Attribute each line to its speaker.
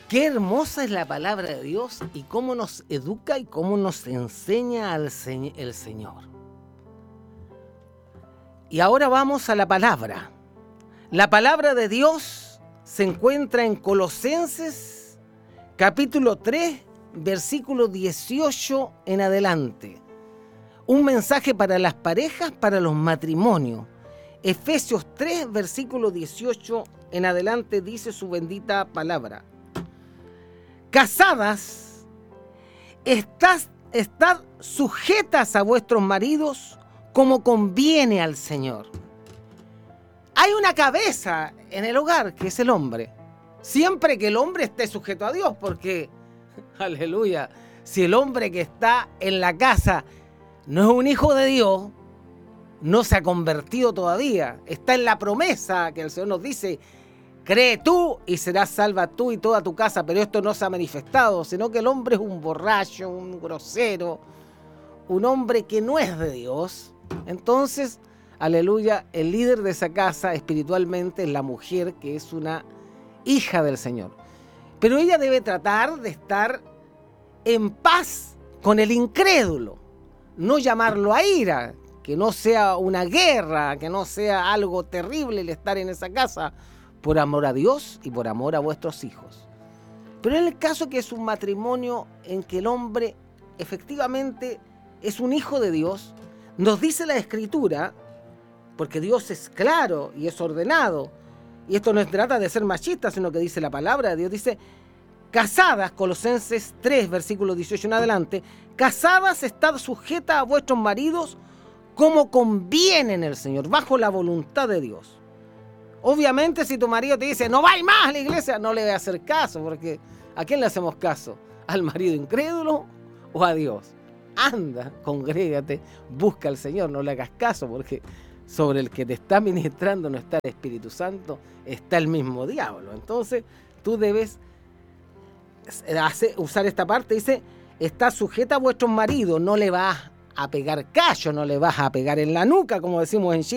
Speaker 1: Qué hermosa es la palabra de Dios y cómo nos educa y cómo nos enseña el Señor. Y ahora vamos a la palabra. La palabra de Dios se encuentra en Colosenses, capítulo 3, versículo 18 en adelante. Un mensaje para las parejas, para los matrimonios. Efesios 3, versículo 18 en adelante dice su bendita palabra. Casadas, estad sujetas a vuestros maridos como conviene al Señor. Hay una cabeza en el hogar que es el hombre. Siempre que el hombre esté sujeto a Dios, porque, aleluya, si el hombre que está en la casa no es un hijo de Dios, no se ha convertido todavía, está en la promesa que el Señor nos dice: cree tú y serás salva tú y toda tu casa, pero esto no se ha manifestado, sino que el hombre es un borracho, un grosero, un hombre que no es de Dios. Entonces, aleluya, el líder de esa casa espiritualmente es la mujer, que es una hija del Señor. Pero ella debe tratar de estar en paz con el incrédulo, no llamarlo a ira, que no sea una guerra, que no sea algo terrible el estar en esa casa, por amor a Dios y por amor a vuestros hijos. Pero en el caso que es un matrimonio en que el hombre efectivamente es un hijo de Dios, nos dice la Escritura, porque Dios es claro y es ordenado, y esto no se trata de ser machista, sino que dice la palabra de Dios, dice: casadas, Colosenses 3, versículo 18 en adelante, casadas, estad sujetas a vuestros maridos como conviene en el Señor, bajo la voluntad de Dios. Obviamente, si tu marido te dice no vais más a la iglesia, no le voy a hacer caso, porque ¿a quién le hacemos caso? ¿Al marido incrédulo o a Dios? Anda, congrégate, busca al Señor, no le hagas caso, porque sobre el que te está ministrando no está el Espíritu Santo, está el mismo diablo. Entonces, tú debes usar esta parte, dice: está sujeta a vuestros maridos, no le vas a pegar callo, no le vas a pegar en la nuca, como decimos en Chile.